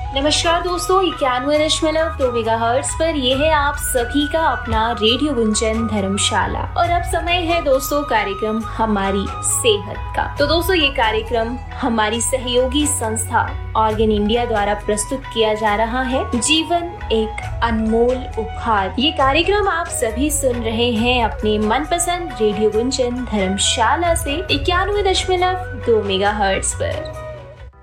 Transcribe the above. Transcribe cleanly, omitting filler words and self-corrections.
नमस्कार दोस्तों, 91.2 मेगाहर्ट्ज पर ये है आप सभी का अपना रेडियो गुंजन धर्मशाला। और अब समय है दोस्तों कार्यक्रम हमारी सेहत का। तो दोस्तों ये कार्यक्रम हमारी सहयोगी संस्था ऑर्गन इंडिया द्वारा प्रस्तुत किया जा रहा है। जीवन एक अनमोल उपहार। ये कार्यक्रम आप सभी सुन रहे हैं अपने मनपसंद रेडियो गुंजन धर्मशाला से 91.2 मेगाहर्ट्ज पर।